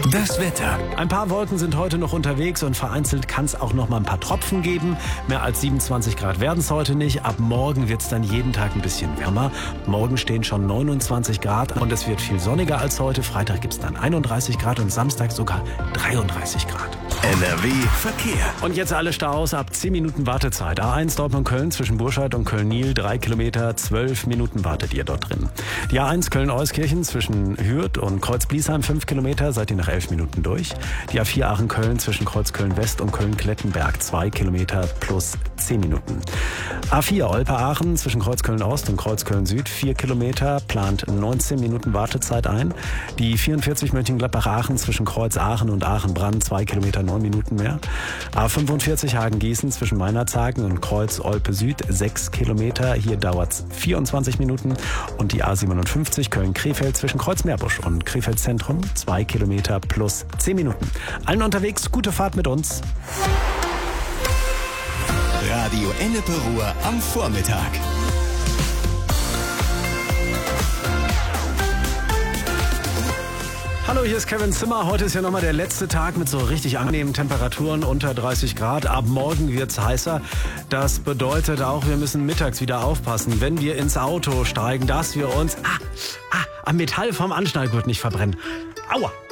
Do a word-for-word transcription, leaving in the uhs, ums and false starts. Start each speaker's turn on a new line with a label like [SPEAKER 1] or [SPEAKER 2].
[SPEAKER 1] Das Wetter.
[SPEAKER 2] Ein paar Wolken sind heute noch unterwegs und vereinzelt kann es auch noch mal ein paar Tropfen geben. Mehr als siebenundzwanzig Grad werden es heute nicht. Ab morgen wird es dann jeden Tag ein bisschen wärmer. Morgen stehen schon neunundzwanzig Grad und es wird viel sonniger als heute. Freitag gibt es dann einunddreißig Grad und Samstag sogar dreiunddreißig Grad.
[SPEAKER 1] N R W Verkehr.
[SPEAKER 2] Und jetzt alle Staus ab zehn Minuten Wartezeit. A eins Dortmund-Köln zwischen Burscheid und Köln-Niel, drei Kilometer, zwölf Minuten wartet ihr dort drin. Die A eins Köln-Euskirchen zwischen Hürth und Kreuz-Bliesheim, fünf Kilometer, seid ihr nach elf Minuten durch. Die A vier Aachen-Köln zwischen Kreuz-Köln-West und Köln-Klettenberg, zwei Kilometer plus zehn Minuten. A vier Olpe-Aachen zwischen Kreuz-Köln-Ost und Kreuz-Köln-Süd, vier Kilometer, plant neunzehn Minuten Wartezeit ein. Die vierundvierzig Mönchengladbach-Aachen zwischen Kreuz-Aachen und Aachen-Brann, zwei Kilometer, neun Minuten mehr. A fünfundvierzig Hagen-Gießen zwischen Meinerzhagen und Kreuz-Olpe-Süd, sechs Kilometer, hier dauert es vierundzwanzig Minuten. Und die A siebenundfünfzig Köln-Krefeld zwischen Kreuz-Meerbusch und Krefeld-Zentrum, zwei Kilometer plus zehn Minuten. Allen unterwegs, gute Fahrt mit uns.
[SPEAKER 1] Radio Ennepe Ruhr am Vormittag.
[SPEAKER 2] Hallo, hier ist Kevin Zimmer. Heute ist ja nochmal der letzte Tag mit so richtig angenehmen Temperaturen unter dreißig Grad. Ab morgen wird's heißer. Das bedeutet auch, wir müssen mittags wieder aufpassen, wenn wir ins Auto steigen, dass wir uns ah, ah, am Metall vom Anschnallgurt nicht verbrennen. Aua!